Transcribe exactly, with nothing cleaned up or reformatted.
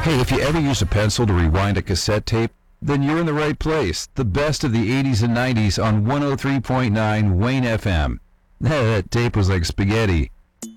Hey, if you ever use a pencil to rewind a cassette tape, then you're in the right place. The best of the eighties and nineties on one oh three point nine Wayne F M. That tape was like spaghetti.